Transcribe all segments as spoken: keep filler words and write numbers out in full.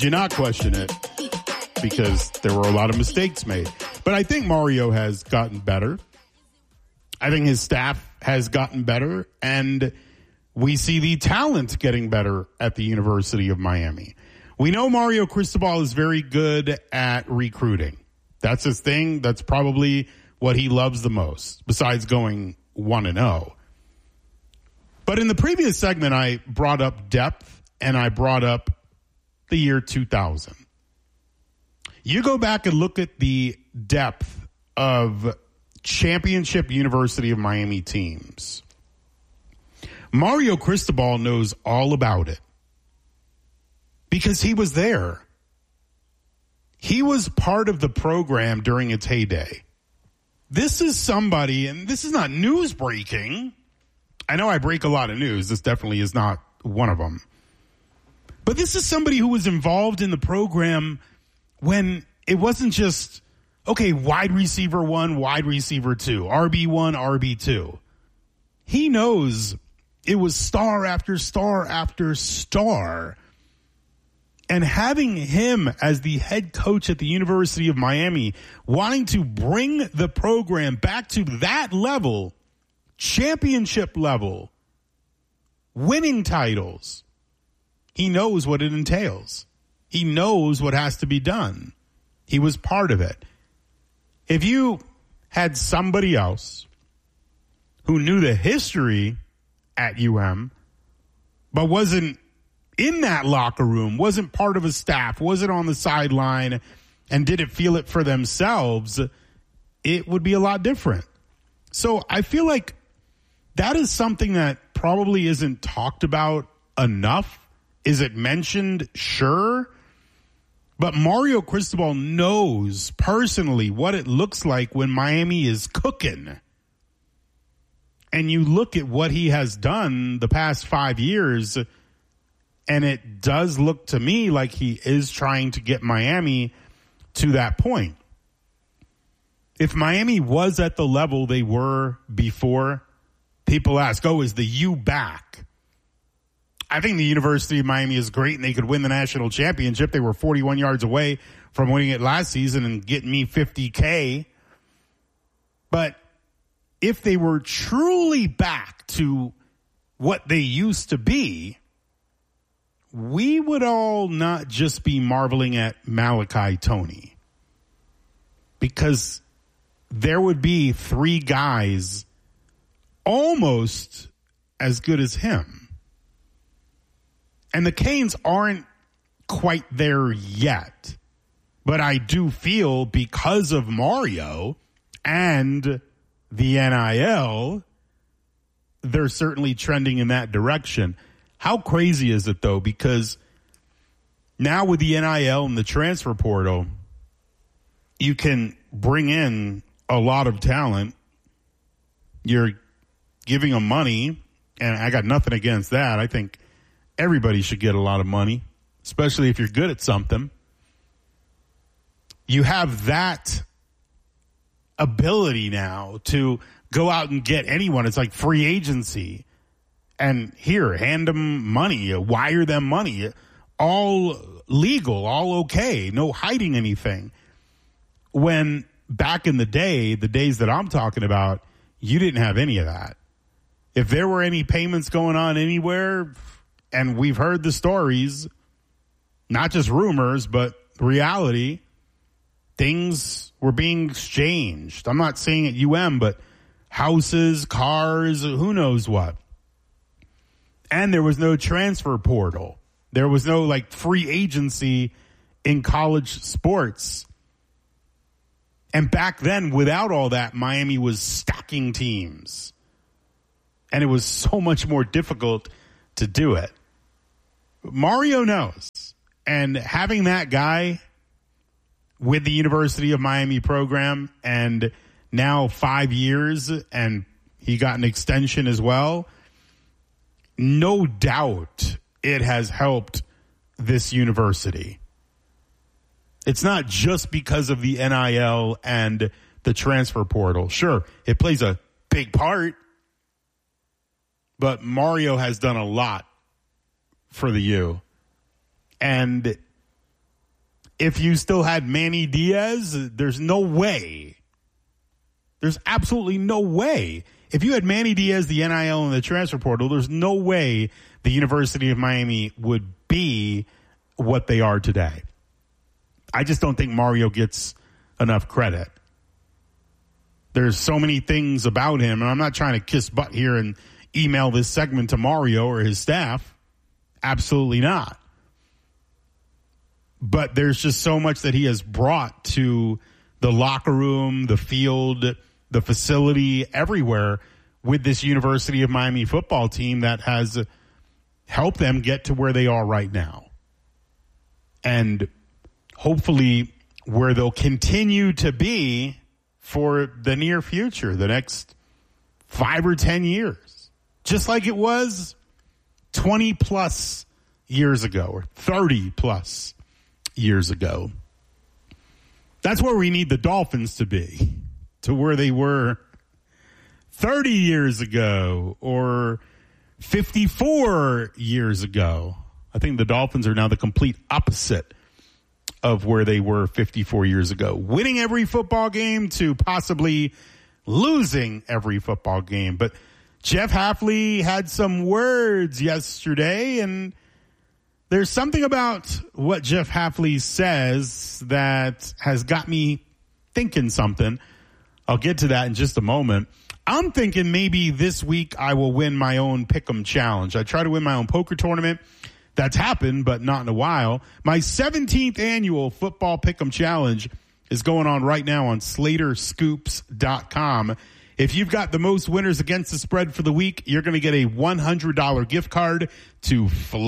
you not question it? Because there were a lot of mistakes made. But I think Mario has gotten better. I think his staff has gotten better. And we see the talent getting better at the University of Miami. We know Mario Cristobal is very good at recruiting. That's his thing. That's probably what he loves the most, besides going one and oh. But in the previous segment, I brought up depth, and I brought up the year two thousand. You go back and look at the depth of championship University of Miami teams. Mario Cristobal knows all about it because he was there. He was part of the program during its heyday. This is somebody, and this is not news breaking. I know I break a lot of news. This definitely is not one of them. But this is somebody who was involved in the program when it wasn't just, okay, wide receiver one, wide receiver two, R B one, R B two. He knows it was star after star after star. And having him as the head coach at the University of Miami, wanting to bring the program back to that level, championship level, winning titles, he knows what it entails. He knows what has to be done. He was part of it. If you had somebody else who knew the history at U M, but wasn't in that locker room, wasn't part of a staff, wasn't on the sideline, and didn't feel it for themselves, it would be a lot different. So I feel like that is something that probably isn't talked about enough. Is it mentioned? Sure. But Mario Cristobal knows personally what it looks like when Miami is cooking. And you look at what he has done the past five years, and it does look to me like he is trying to get Miami to that point. If Miami was at the level they were before, people ask, oh, is the U back? I think the University of Miami is great and they could win the national championship. They were forty-one yards away from winning it last season and getting me fifty K. But if they were truly back to what they used to be, we would all not just be marveling at Malachi Toney, because there would be three guys almost as good as him. And the Canes aren't quite there yet. But I do feel because of Mario and the N I L, they're certainly trending in that direction. How crazy is it, though? Because now with the N I L and the transfer portal, you can bring in a lot of talent. You're giving them money, and I got nothing against that. I think everybody should get a lot of money, especially if you're good at something. You have that ability now to go out and get anyone. It's like free agency. And here, hand them money, wire them money, all legal, all okay, no hiding anything. When back in the day, the days that I'm talking about, you didn't have any of that. If there were any payments going on anywhere, and we've heard the stories, not just rumors, but reality, things were being exchanged. I'm not saying at U M, but houses, cars, who knows what. And there was no transfer portal. There was no like free agency in college sports. And back then, without all that, Miami was stacking teams. And it was so much more difficult to do it. Mario knows. And having that guy with the University of Miami program, and now five years, and he got an extension as well, no doubt it has helped this university. It's not just because of the N I L and the transfer portal. Sure, it plays a big part, but Mario has done a lot for the U. And if you still had Manny Diaz, there's no way. There's absolutely no way. If you had Manny Diaz, the N I L, and the transfer portal, there's no way the University of Miami would be what they are today. I just don't think Mario gets enough credit. There's so many things about him, and I'm not trying to kiss butt here and email this segment to Mario or his staff. Absolutely not. But there's just so much that he has brought to the locker room, the field, the facility, everywhere with this University of Miami football team that has helped them get to where they are right now. And hopefully where they'll continue to be for the near future, the next five or ten years. Just like it was twenty plus years ago or thirty plus years ago. That's where we need the Dolphins to be, to where they were thirty years ago or fifty-four years ago. I think the Dolphins are now the complete opposite of where they were fifty-four years ago. Winning every football game to possibly losing every football game. But Jeff Hafley had some words yesterday, and there's something about what Jeff Hafley says that has got me thinking something. I'll get to that in just a moment. I'm thinking maybe this week I will win my own Pick'em Challenge. I try to win my own poker tournament. That's happened, but not in a while. My seventeenth annual Football Pick'em Challenge is going on right now on Slater Scoops dot com. If you've got the most winners against the spread for the week, you're going to get a one hundred dollars gift card to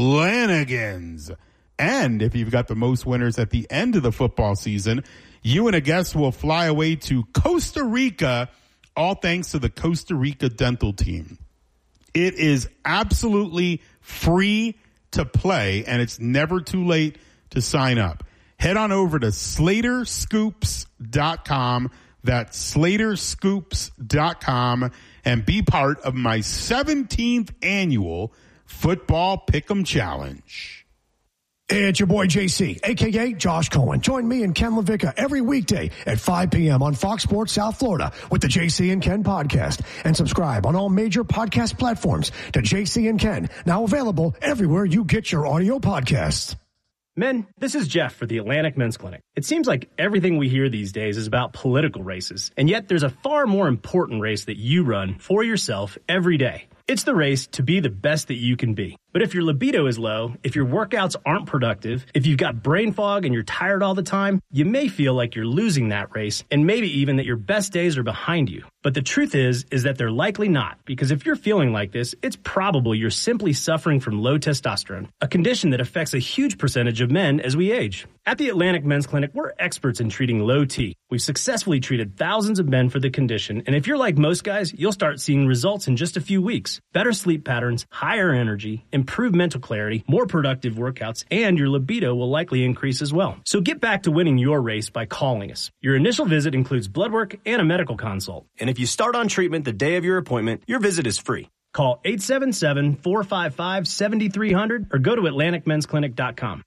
Flanagan's. And if you've got the most winners at the end of the football season, you and a guest will fly away to Costa Rica, all thanks to the Costa Rica Dental Team. It is absolutely free to play, and it's never too late to sign up. Head on over to Slater Scoops dot com. That's Slater Scoops dot com and be part of my seventeenth annual Football Pick'em Challenge. Hey, it's your boy J C, a k a. Josh Cohen. Join me and Ken LaVicka every weekday at five p.m. on Fox Sports South Florida with the J C and Ken podcast. And subscribe on all major podcast platforms to J C and Ken, now available everywhere you get your audio podcasts. Men, this is Jeff for the Atlantic Men's Clinic. It seems like everything we hear these days is about political races, and yet there's a far more important race that you run for yourself every day. It's the race to be the best that you can be. But if your libido is low, if your workouts aren't productive, if you've got brain fog and you're tired all the time, you may feel like you're losing that race, and maybe even that your best days are behind you. But the truth is, is that they're likely not, because if you're feeling like this, it's probable you're simply suffering from low testosterone, a condition that affects a huge percentage of men as we age. At the Atlantic Men's Clinic, we're experts in treating low T. We've successfully treated thousands of men for the condition, and if you're like most guys, you'll start seeing results in just a few weeks. Better sleep patterns, higher energy, improved mental clarity, more productive workouts, and your libido will likely increase as well. So get back to winning your race by calling us. Your initial visit includes blood work and a medical consult. And if you start on treatment the day of your appointment, your visit is free. Call eight seven seven, four five five, seven three zero zero or go to Atlantic Men's Clinic dot com.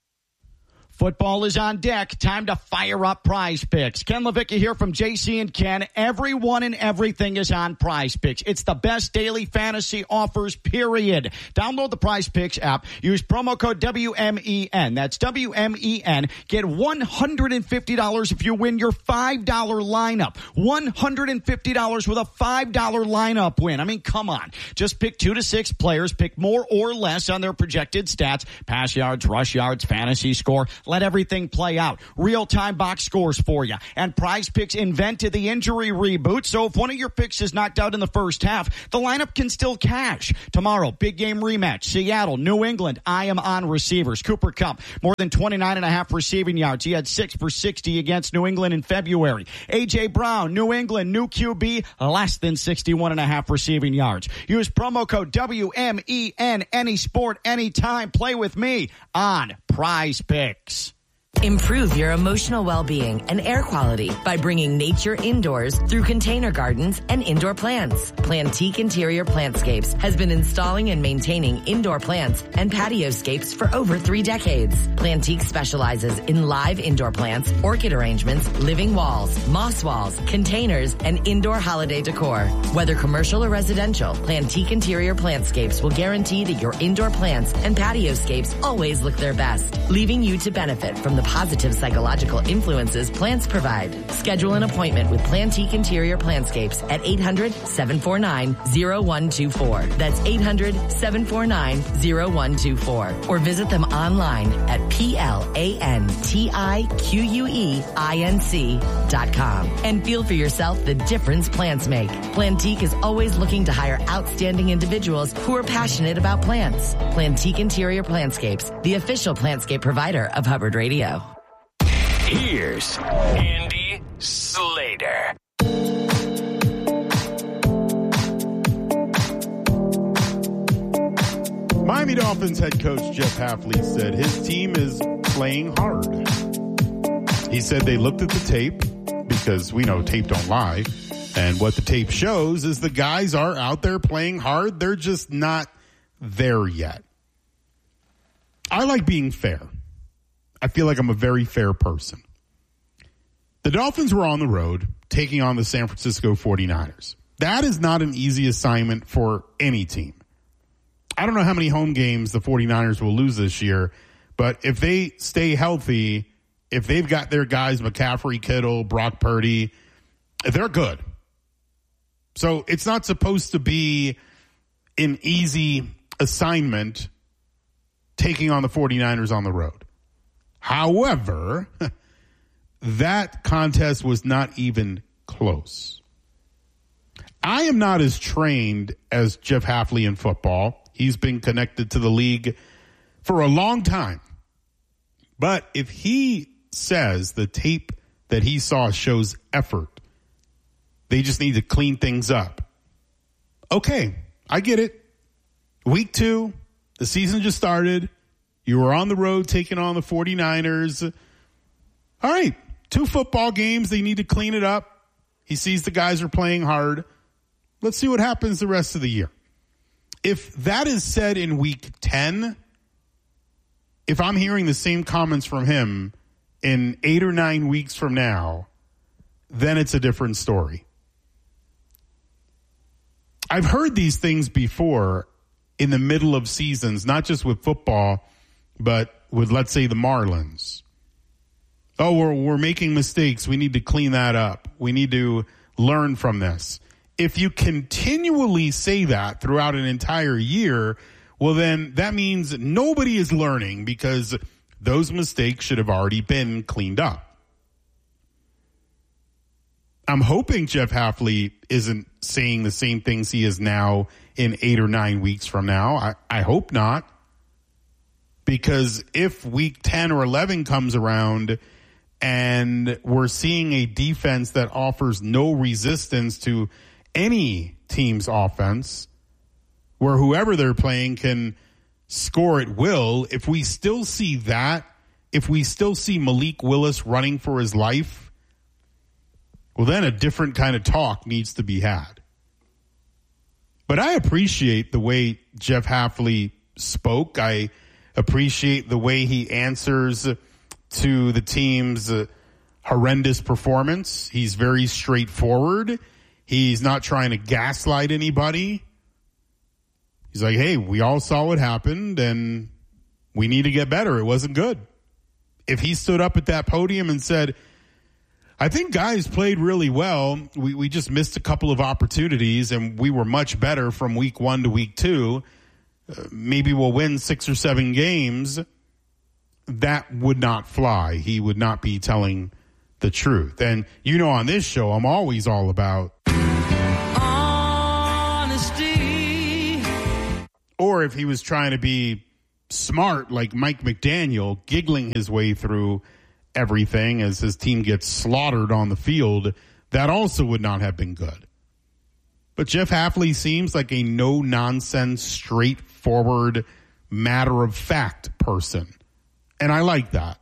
Football is on deck. Time to fire up Prize Picks. Ken LaVicka here from J C and Ken. Everyone and everything is on Prize Picks. It's the best daily fantasy offers, period. Download the Prize Picks app. Use promo code W M E N. That's W M E N. Get one hundred fifty dollars if you win your five dollar lineup. one hundred fifty dollars with a five dollar lineup win. I mean, come on. Just pick two to six players. Pick more or less on their projected stats. Pass yards, rush yards, fantasy score. Let everything play out. Real-time box scores for you. And Prize Picks invented the injury reboot, so if one of your picks is knocked out in the first half, the lineup can still cash. Tomorrow, big game rematch. Seattle, New England. I am on receivers. Cooper Kupp, more than twenty-nine and a half receiving yards. He had six for sixty against New England in February. A J. Brown, New England, new Q B, less than sixty-one and a half receiving yards. Use promo code W M E N. Any sport, anytime. Play with me on Prize Picks. Improve your emotional well-being and air quality by bringing nature indoors through container gardens and indoor plants. Plantique Interior Plantscapes has been installing and maintaining indoor plants and patioscapes for over three decades. Plantique specializes in live indoor plants, orchid arrangements, living walls, moss walls, containers, and indoor holiday decor. Whether commercial or residential, Plantique Interior Plantscapes will guarantee that your indoor plants and patioscapes always look their best, leaving you to benefit from the positive psychological influences plants provide. Schedule an appointment with Plantique Interior Plantscapes at eight hundred, seven four nine, zero one two four. That's eight hundred, seven four nine, zero one two four. Or visit them online at P L A N T I Q U E I N C dot com and feel for yourself the difference plants make. Plantique is always looking to hire outstanding individuals who are passionate about plants. Plantique Interior Plantscapes, the official plantscape provider of Hubbard Radio. Here's Andy Slater. Miami Dolphins head coach Jeff Hafley said his team is playing hard. He said they looked at the tape because we know tape don't lie. And what the tape shows is the guys are out there playing hard. They're just not there yet. I like being fair. I feel like I'm a very fair person. The Dolphins were on the road taking on the San Francisco forty-niners. That is not an easy assignment for any team. I don't know how many home games the forty-niners will lose this year, but if they stay healthy, if they've got their guys, McCaffrey, Kittle, Brock Purdy, they're good. So it's not supposed to be an easy assignment taking on the forty-niners on the road. However, that contest was not even close. I am not as trained as Jeff Hafley in football. He's been connected to the league for a long time. But if he says the tape that he saw shows effort, they just need to clean things up. Okay, I get it. Week two, the season just started. You were on the road taking on the forty-niners. All right, two football games. They need to clean it up. He sees the guys are playing hard. Let's see what happens the rest of the year. If that is said in week ten, if I'm hearing the same comments from him in eight or nine weeks from now, then it's a different story. I've heard these things before in the middle of seasons, not just with football, but with, let's say, the Marlins. Oh, we're, we're making mistakes. We need to clean that up. We need to learn from this. If you continually say that throughout an entire year, well, then that means nobody is learning because those mistakes should have already been cleaned up. I'm hoping Jeff Hafley isn't saying the same things he is now in eight or nine weeks from now. I, I hope not. Because if week ten or eleven comes around and we're seeing a defense that offers no resistance to any team's offense, where whoever they're playing can score at will, if we still see that, if we still see Malik Willis running for his life, well, then a different kind of talk needs to be had. But I appreciate the way Jeff Hafley spoke. I appreciate the way he answers to the team's uh, horrendous performance. He's very straightforward. He's not trying to gaslight anybody. He's like, hey, we all saw what happened and we need to get better. It wasn't good. If he stood up at that podium and said, I think guys played really well. We, we just missed a couple of opportunities and we were much better from week one to week two. Uh, maybe we'll win six or seven games. That would not fly. He would not be telling the truth. And you know, on this show, I'm always all about honesty. Or if he was trying to be smart like Mike McDaniel, giggling his way through everything as his team gets slaughtered on the field, that also would not have been good. But Jeff Hafley seems like a no-nonsense, straightforward, matter-of-fact person. And I like that.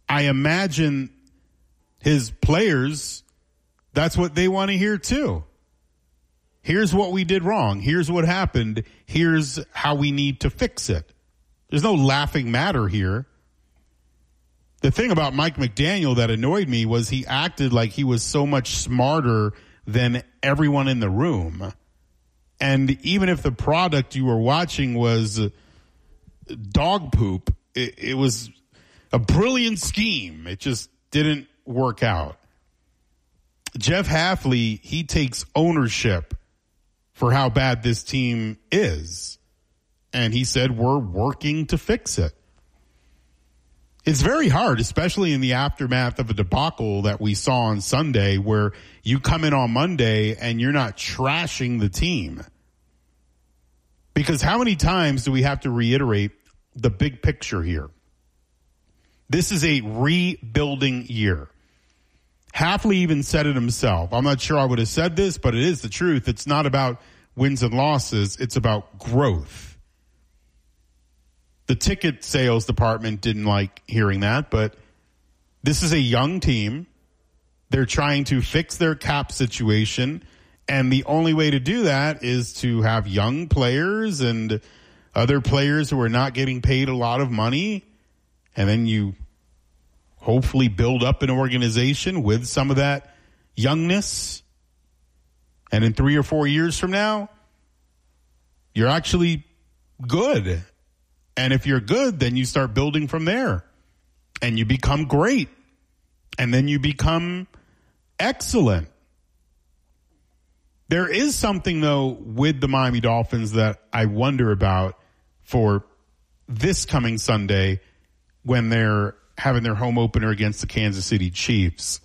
I imagine his players, that's what they want to hear too. Here's what we did wrong. Here's what happened. Here's how we need to fix it. There's no laughing matter here. The thing about Mike McDaniel that annoyed me was he acted like he was so much smarter than everyone in the room. And even if the product you were watching was dog poop, it, it was a brilliant scheme. It just didn't work out. Jeff Hafley, he takes ownership for how bad this team is. And he said, we're working to fix it. It's very hard, especially in the aftermath of a debacle that we saw on Sunday, where you come in on Monday and you're not trashing the team. Because how many times do we have to reiterate the big picture here? This is a rebuilding year. Hafley even said it himself. I'm not sure I would have said this, but it is the truth. It's not about wins and losses. It's about growth. The ticket sales department didn't like hearing that, but this is a young team. They're trying to fix their cap situation, and the only way to do that is to have young players and other players who are not getting paid a lot of money, and then you hopefully build up an organization with some of that youngness. And in three or four years from now, you're actually good. And if you're good, then you start building from there. And you become great. And then you become excellent. There is something, though, with the Miami Dolphins that I wonder about for this coming Sunday when they're having their home opener against the Kansas City Chiefs.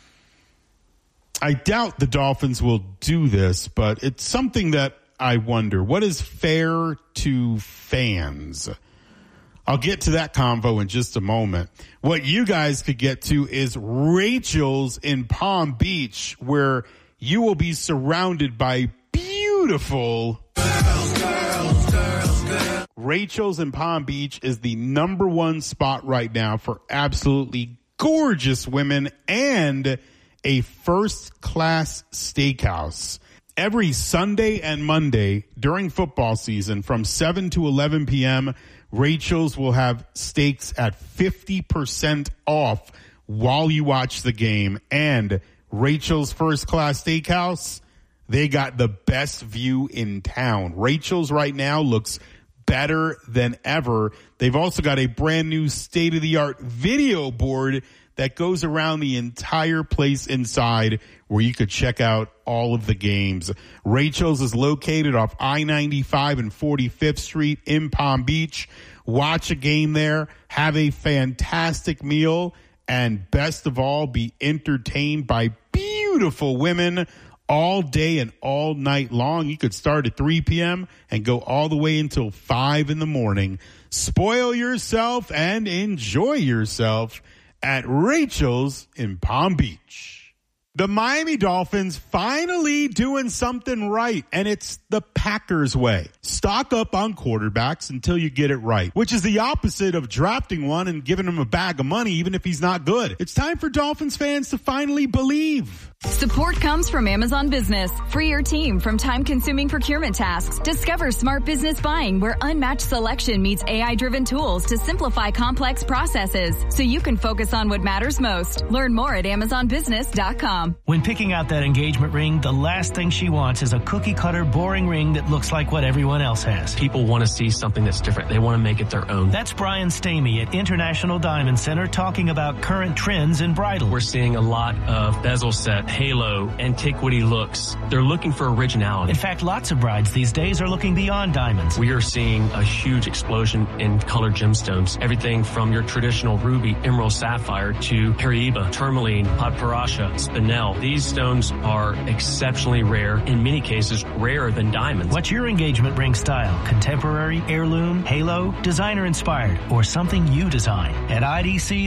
I doubt the Dolphins will do this, but it's something that I wonder. What is fair to fans? I'll get to that convo in just a moment. What you guys could get to is Rachel's in Palm Beach, where you will be surrounded by beautiful girls, girls, girls, girls. Rachel's in Palm Beach is the number one spot right now for absolutely gorgeous women and a first-class steakhouse. Every Sunday and Monday during football season from seven to eleven p.m., Rachel's will have steaks at fifty percent off while you watch the game. And Rachel's First Class Steakhouse, they got the best view in town. Rachel's right now looks better than ever. They've also got a brand new state-of-the-art video board that goes around the entire place inside, where you could check out all of the games. Rachel's is located off I ninety-five and forty-fifth Street in Palm Beach. Watch a game there, have a fantastic meal, and best of all, be entertained by beautiful women all day and all night long. You could start at three p.m. and go all the way until five in the morning. Spoil yourself and enjoy yourself at Rachel's in Palm Beach. The Miami Dolphins finally doing something right, and it's the Packers way. Stock up on quarterbacks until you get it right, which is the opposite of drafting one and giving him a bag of money even if he's not good. It's time for Dolphins fans to finally believe. Support comes from Amazon Business. Free your team from time-consuming procurement tasks. Discover smart business buying, where unmatched selection meets A I-driven tools to simplify complex processes, so you can focus on what matters most. Learn more at amazon business dot com. When picking out that engagement ring, the last thing she wants is a cookie-cutter, boring ring that looks like what everyone else has. People want to see something that's different. They want to make it their own. That's Brian Stamey at International Diamond Center talking about current trends in bridal. We're seeing a lot of bezel set, halo, antiquity looks. They're looking for originality. In fact, lots of brides these days are looking beyond diamonds. We are seeing a huge explosion in colored gemstones. Everything from your traditional ruby, emerald, sapphire to Paraiba, tourmaline, padparacha, spinel. These stones are exceptionally rare, in many cases rarer than diamonds. What's your engagement ring style? Contemporary, heirloom, halo, designer inspired, or something you design? At I D C, they have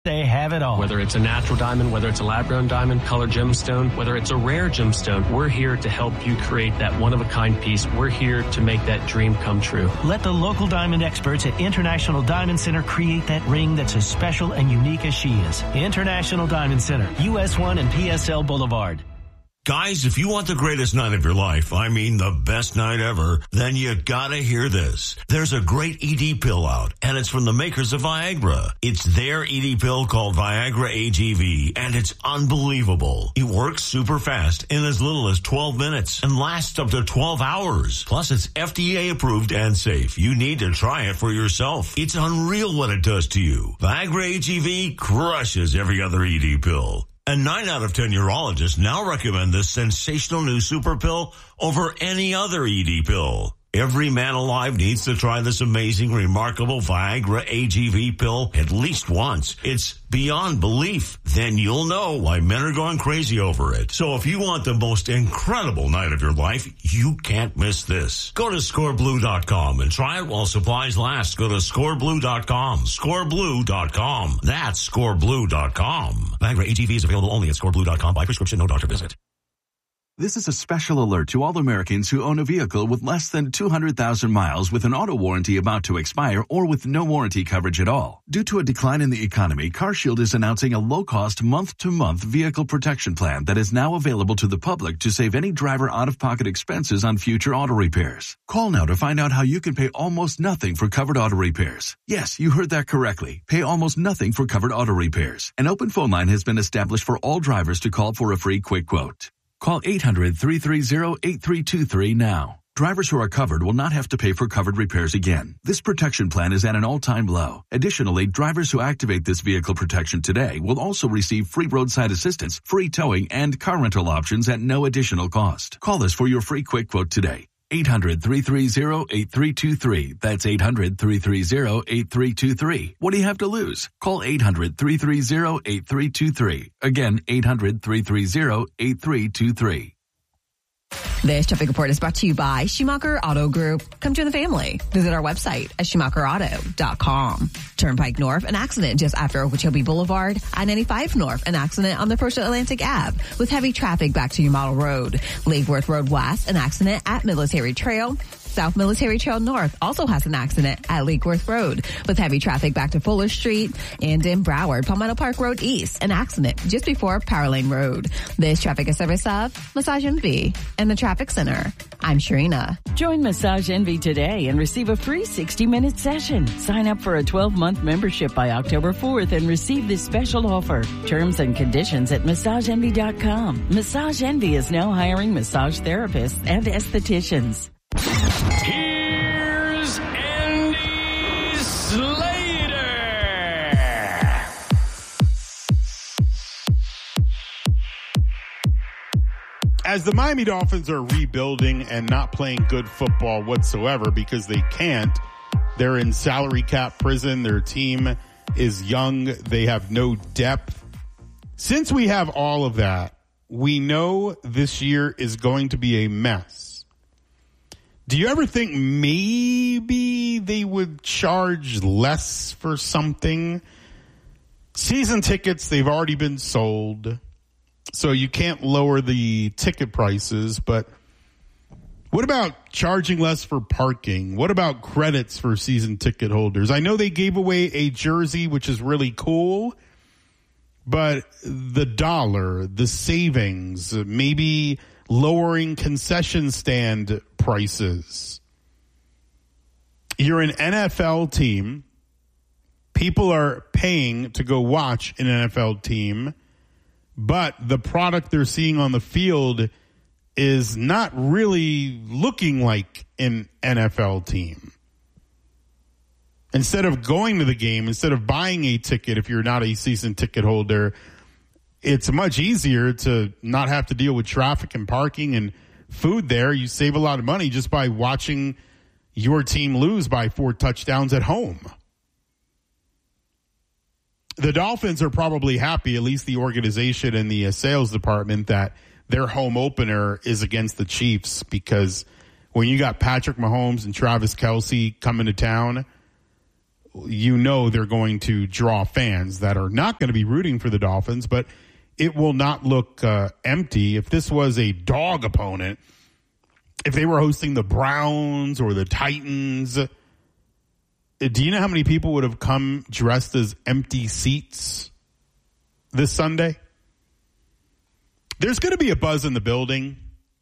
have it all. Whether it's a natural diamond, whether it's a lab-grown diamond, color gemstone, whether it's a rare gemstone, we're here to help you create that one-of-a-kind piece. We're here to make that dream come true. Let the local diamond experts at International Diamond Center create that ring that's as special and unique as she is. International Diamond Center, U S one and P S L Boulevard. Guys, if you want the greatest night of your life, I mean the best night ever, then you gotta hear this. There's a great E D pill out, and it's from the makers of Viagra. It's their E D pill called Viagra A G V, and it's unbelievable. It works super fast in as little as twelve minutes and lasts up to twelve hours. Plus, it's F D A approved and safe. You need to try it for yourself. It's unreal what it does to you. Viagra A G V crushes every other E D pill. And nine out of ten urologists now recommend this sensational new super pill over any other E D pill. Every man alive needs to try this amazing, remarkable Viagra A G V pill at least once. It's beyond belief. Then you'll know why men are going crazy over it. So if you want the most incredible night of your life, you can't miss this. Go to score blue dot com and try it while supplies last. Go to score blue dot com. score blue dot com. That's score blue dot com. Viagra A G V is available only at score blue dot com by prescription, no doctor visit. This is a special alert to all Americans who own a vehicle with less than two hundred thousand miles with an auto warranty about to expire or with no warranty coverage at all. Due to a decline in the economy, CarShield is announcing a low-cost month-to-month vehicle protection plan that is now available to the public to save any driver out-of-pocket expenses on future auto repairs. Call now to find out how you can pay almost nothing for covered auto repairs. Yes, you heard that correctly. Pay almost nothing for covered auto repairs. An open phone line has been established for all drivers to call for a free quick quote. Call eight hundred, three three zero, eight three two three now. Drivers who are covered will not have to pay for covered repairs again. This protection plan is at an all-time low. Additionally, drivers who activate this vehicle protection today will also receive free roadside assistance, free towing, and car rental options at no additional cost. Call us for your free quick quote today. eight hundred, three three zero, eight three two three. That's eight hundred, three three zero, eight three two three. What do you have to lose? Call eight hundred, three three zero, eight three two three. Again, eight hundred, three three zero, eight three two three. This traffic report is brought to you by Schumacher Auto Group. Come join the family. Visit our website at schumacher auto dot com. Turnpike North, an accident just after Okeechobee Boulevard. I ninety-five North, an accident on the First Atlantic Avenue with heavy traffic back to your model road. Lake Worth Road West, an accident at Military Trail. South Military Trail North also has an accident at Lake Worth Road with heavy traffic back to Fuller Street. And in Broward, Palmetto Park Road East, an accident just before Power Lane Road. This traffic is service of Massage Envy and the Traffic Center. I'm Sharina. Join Massage Envy today and receive a free sixty minute session. Sign up for a twelve month membership by October fourth and receive this special offer. Terms and conditions at massage envy dot com. Massage Envy is now hiring massage therapists and estheticians. Here's Andy Slater. As the Miami Dolphins are rebuilding and not playing good football whatsoever because they can't, they're in salary cap prison. Their team is young. They have no depth. Since we have all of that, we know this year is going to be a mess. Do you ever think maybe they would charge less for something? Season tickets, they've already been sold, so you can't lower the ticket prices. But what about charging less for parking? What about credits for season ticket holders? I know they gave away a jersey, which is really cool, but the dollar, the savings, maybe lowering concession stand prices. You're an N F L team. People are paying to go watch an N F L team, but the product they're seeing on the field is not really looking like an N F L team. Instead of going to the game, instead of buying a ticket if you're not a season ticket holder, it's much easier to not have to deal with traffic and parking and food there. You save a lot of money just by watching your team lose by four touchdowns at home. The Dolphins are probably happy, at least the organization and the uh, sales department, that their home opener is against the Chiefs, because when you got Patrick Mahomes and Travis Kelce coming to town, you know they're going to draw fans that are not going to be rooting for the Dolphins, but it will not look uh, empty. If this was a dog opponent, if they were hosting the Browns or the Titans, do you know how many people would have come dressed as empty seats this Sunday? There's going to be a buzz in the building.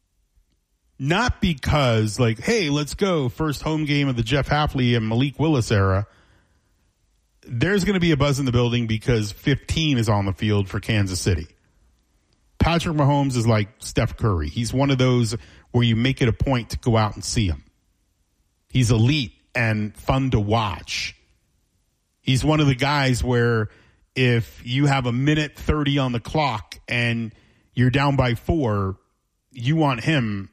Not because, like, hey, let's go, first home game of the Jeff Hafley and Malik Willis era. There's going to be a buzz in the building because fifteen is on the field for Kansas City. Patrick Mahomes is like Steph Curry. He's one of those where you make it a point to go out and see him. He's elite and fun to watch. He's one of the guys where if you have a minute thirty on the clock and you're down by four, you want him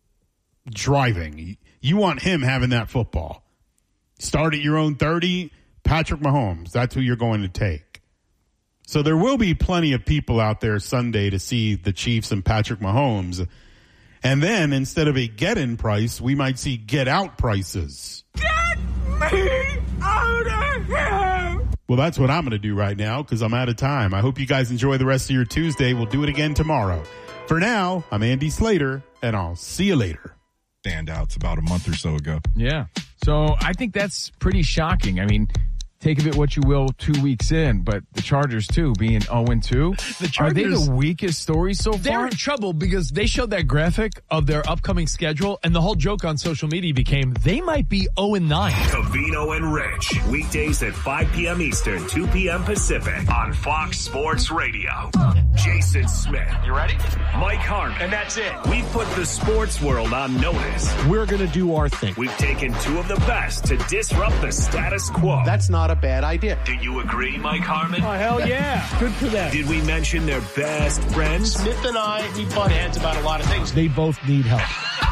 driving. You want him having that football. Start at your own thirty, Patrick Mahomes. That's who you're going to take. So there will be plenty of people out there Sunday to see the Chiefs and Patrick Mahomes. And then instead of a get-in price, we might see get-out prices. Get me out of here! Well, that's what I'm going to do right now because I'm out of time. I hope you guys enjoy the rest of your Tuesday. We'll do it again tomorrow. For now, I'm Andy Slater, and I'll see you later. Standouts about a month or so ago. Yeah. So I think that's pretty shocking. I mean, take of it what you will two weeks in, but the Chargers, too, being oh and two. The Chargers, are they the weakest story so far? They're in trouble because they showed that graphic of their upcoming schedule, and the whole joke on social media became they might be oh and nine. Covino and Rich, weekdays at five p.m. Eastern, two p.m. Pacific on Fox Sports Radio. Jason Smith. You ready? Mike Harmon. And that's it. We've put the sports world on notice. We're going to do our thing. We've taken two of the best to disrupt the status quo. That's not a bad idea. Do you agree, Mike Harmon? Oh, hell yeah. Good for them. Did we mention their best friends? Smith and I, we butt heads about a lot of things. They both need help.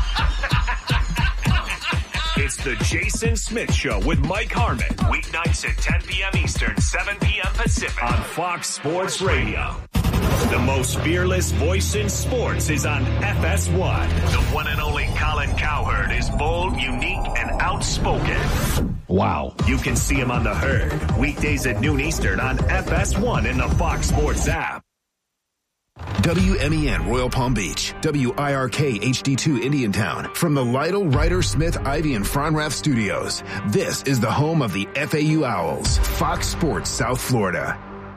It's the Jason Smith Show with Mike Harmon. Weeknights at ten p.m. Eastern, seven p.m. Pacific on Fox Sports Radio. The most fearless voice in sports is on F S one. The one and only Colin Cowherd is bold, unique, and outspoken. Wow. You can see him on The Herd, weekdays at noon Eastern on F S one in the Fox Sports app. W M E N Royal Palm Beach, W I R K H D two Indiantown. From the Lytle, Ryder, Smith, Ivy, and Fronrath studios, this is the home of the F A U Owls, Fox Sports South Florida.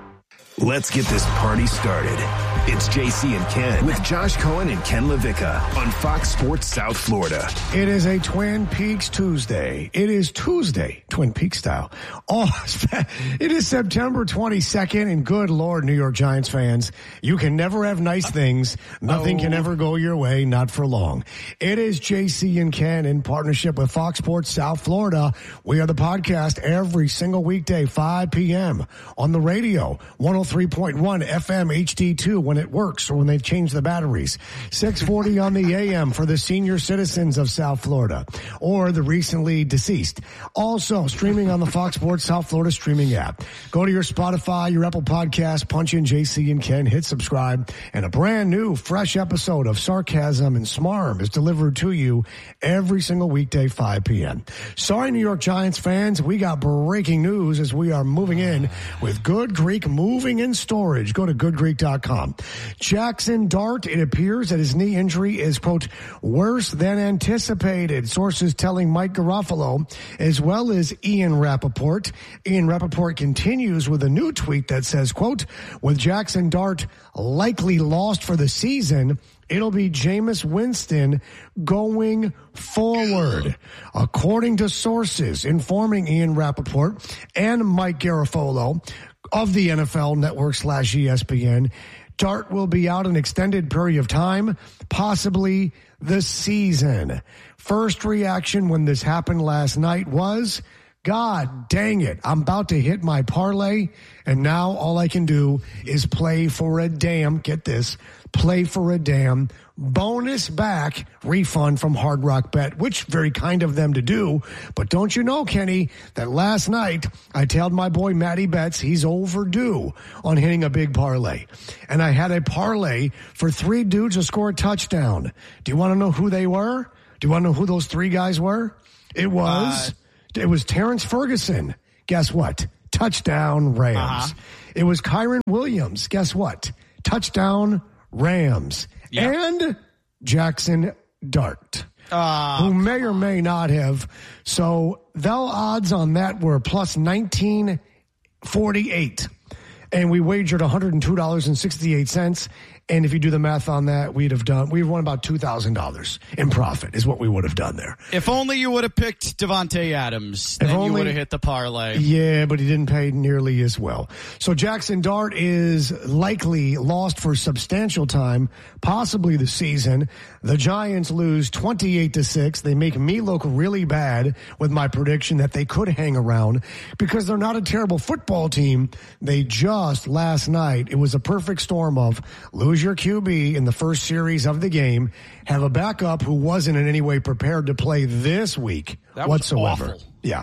Let's get this party started. It's J C and Ken with Josh Cohen and Ken LaVicka on Fox Sports South Florida. It is a Twin Peaks Tuesday. It is Tuesday, Twin Peaks style. Oh, it is September twenty-second, and good Lord, New York Giants fans, you can never have nice things. Nothing oh. can ever go your way, not for long. It is J C and Ken in partnership with Fox Sports South Florida. We are the podcast every single weekday, five p.m. on the radio, one oh three point one F M H D two when it works or when they change the batteries, six forty on the A M for the senior citizens of South Florida or the recently deceased. Also streaming on the Fox Sports South Florida streaming app. Go to your Spotify, your Apple Podcast, punch in J C and Ken, hit subscribe, and a brand new fresh episode of Sarcasm and Smarm is delivered to you every single weekday, five p.m. Sorry, New York Giants fans, we got breaking news as we are moving in with Good Greek Moving in Storage. Go to good greek dot com. Jackson Dart, it appears that his knee injury is, quote, worse than anticipated. Sources telling Mike Garofalo, as well as Ian Rappaport. Ian Rappaport continues with a new tweet that says, quote, with Jackson Dart likely lost for the season, it'll be Jameis Winston going forward. According to sources informing Ian Rappaport and Mike Garofalo of the N F L Network slash E S P N, Dart will be out an extended period of time, possibly the season. First reaction when this happened last night was, God dang it, I'm about to hit my parlay, and now all I can do is play for a damn, get this, play for a damn bonus back refund from Hard Rock Bet, which very kind of them to do. But don't you know, Kenny, that last night I tailed my boy Matty Betts, he's overdue on hitting a big parlay. And I had a parlay for three dudes to score a touchdown. Do you want to know who they were? Do you want to know who those three guys were? It was... Uh, It was Terrence Ferguson, Guess what? Touchdown Rams. Uh-huh. It was Kyron Williams. Guess what? Touchdown Rams. Yep. And Jackson Dart, uh, who may or may not have. So the odds on that were plus nineteen forty-eight. And we wagered one hundred two dollars and sixty-eight cents. And if you do the math on that, we'd have done, we'd won about two thousand dollars in profit is what we would have done there. If only you would have picked Devontae Adams, then only, you would have hit the parlay. Yeah, but he didn't pay nearly as well. So Jackson Dart is likely lost for substantial time, possibly the season. The Giants lose twenty-eight to six. They make me look really bad with my prediction that they could hang around because they're not a terrible football team. They just last night, it was a perfect storm of lose your Q B in the first series of the game, have a backup who wasn't in any way prepared to play this week that was whatsoever. Awful. Yeah.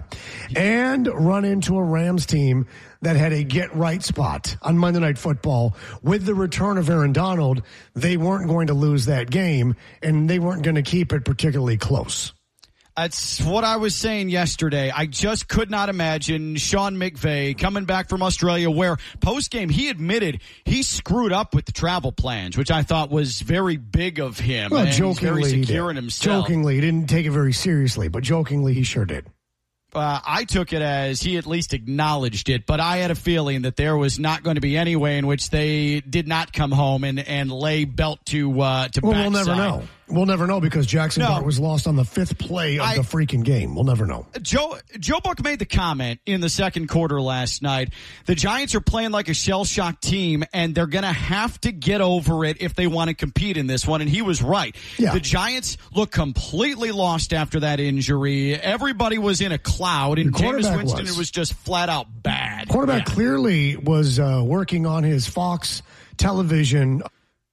And run into a Rams team that had a get-right spot on Monday Night Football. With the return of Aaron Donald, they weren't going to lose that game, and they weren't going to keep it particularly close. That's what I was saying yesterday. I just could not imagine Sean McVay coming back from Australia where post-game he admitted he screwed up with the travel plans, which I thought was very big of him. Well, and jokingly, he's very he secure did. in himself. Jokingly, he didn't take it very seriously, but jokingly he sure did. Uh, I took it as he at least acknowledged it, but I had a feeling that there was not going to be any way in which they did not come home and, and lay belt to uh, to well, backside. We'll never know. We'll never know because Jackson No. Dart was lost on the fifth play of I, the freaking game. We'll never know. Joe Joe Buck made the comment in the second quarter last night. The Giants are playing like a shell-shocked team, and they're going to have to get over it if they want to compete in this one. And he was right. Yeah. The Giants look completely lost after that injury. Everybody was in a cloud, and Jameis Winston was. was just flat out bad. Quarterback Yeah. clearly was uh, working on his Fox television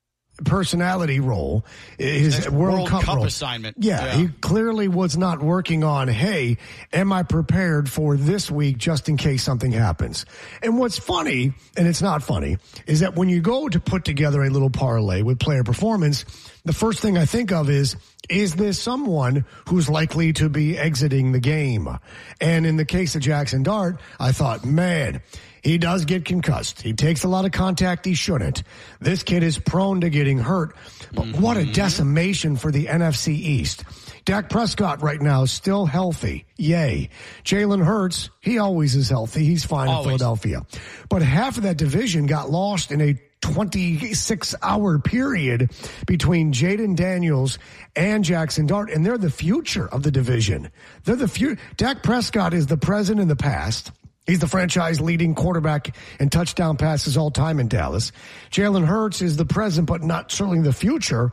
personality role, his His World, World Cup, Cup role. assignment. Yeah, Yeah. he clearly was not working on, hey, am I prepared for this week just in case something happens? And what's funny, and it's not funny, is that when you go to put together a little parlay with player performance, the first thing I think of is, is this someone who's likely to be exiting the game? And in the case of Jackson Dart, I thought, man, he does get concussed. He takes a lot of contact he shouldn't. This kid is prone to getting hurt. But mm-hmm. what a decimation for the N F C East. Dak Prescott right now is still healthy. Yay. Jalen Hurts, he always is healthy. He's fine Always. in Philadelphia. But half of that division got lost in a twenty-six hour period between Jaden Daniels and Jackson Dart, and they're the future of the division. They're the future. Dak Prescott is the present in the past. He's the franchise leading quarterback in touchdown passes all time in Dallas. Jalen Hurts is the present, but not certainly the future.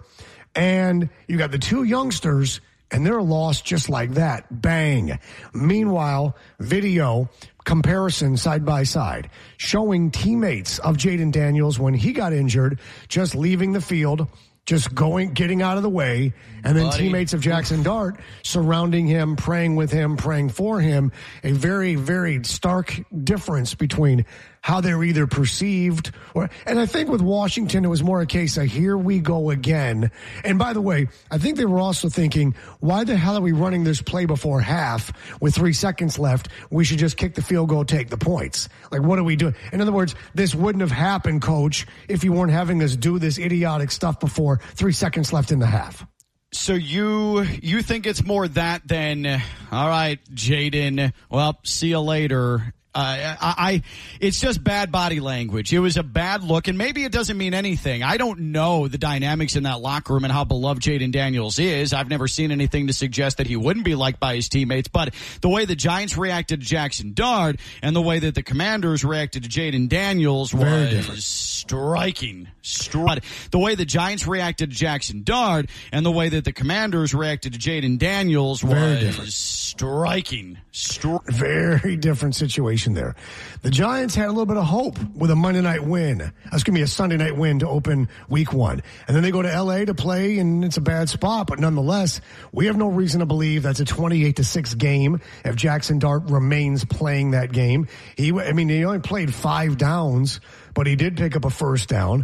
And you got the two youngsters, and they're lost just like that. Bang. Meanwhile, video comparison side by side showing teammates of Jaden Daniels when he got injured, just leaving the field, just going, getting out of the way, and then Buddy. teammates of Jackson Dart surrounding him, praying with him, praying for him. A very, very stark difference between how they're either perceived or, and I think with Washington, it was more a case of here we go again. And by the way, I think they were also thinking, why the hell are we running this play before half with three seconds left? We should just kick the field goal, take the points. Like, what are we doing? In other words, this wouldn't have happened, coach, if you weren't having us do this idiotic stuff before three seconds left in the half. So you you think it's more that than, all right, Jaden, well, see you later. Uh, I, I, it's just bad body language. It was a bad look, and maybe it doesn't mean anything. I don't know the dynamics in that locker room and how beloved Jaden Daniels is. I've never seen anything to suggest that he wouldn't be liked by his teammates, but the way the Giants reacted to Jackson Dart and the way that the Commanders reacted to Jaden Daniels was striking. Stri- the way the Giants reacted to Jackson Dart and the way that the Commanders reacted to Jaden Daniels Very was different. striking. Stri- Very different situation there. The Giants had a little bit of hope with a Monday night win. That's going to be a Sunday night win to open week one. And then they go to L A to play, and it's a bad spot. But nonetheless, we have no reason to believe that's a twenty-eight to six game if Jackson Dart remains playing that game. He, I mean, he only played five downs, but he did pick up a first down.